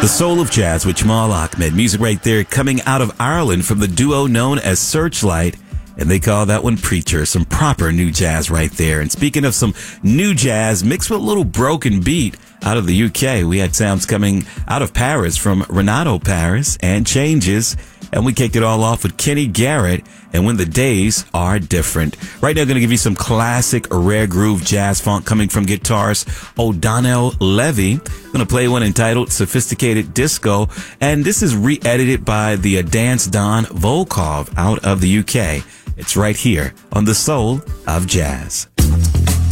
The Soul of Jazz with Jamal Ahmed. Music right there coming out of Ireland from the duo known as Searchlight. And they call that one Preacher. Some proper new jazz right there. And speaking of some new jazz mixed with a little broken beat out of the UK, we had sounds coming out of Paris from Renato Paris and Changes. And we kicked it all off with Kenny Garrett and When the Days Are Different. Right now, I'm going to give you some classic rare groove jazz funk coming from guitarist O'Donnell Levy. I'm going to play one entitled Sophisticated Disco. And this is re-edited by the Dance Don Volkov out of the UK. It's right here on The Soul of Jazz.